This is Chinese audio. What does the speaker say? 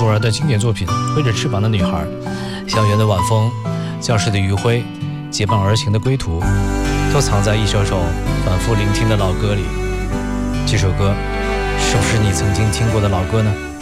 古尔的经典作品《挥着翅膀的女孩》，校园的晚风，教室的余晖，结伴而行的归途，都藏在一首首反复聆听的老歌里。这首歌是不是你曾经听过的老歌呢？